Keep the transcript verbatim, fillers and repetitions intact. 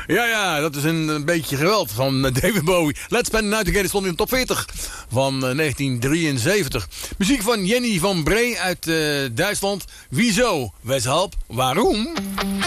Ja, ja, dat is een, een beetje geweld van uh, David Bowie. Let's Spend the Night Together stond in de top veertig van uh, negentien drieënzeventig. Muziek van Jenny van Bree uit uh, Duitsland. Wieso? Weshalb? Waarom?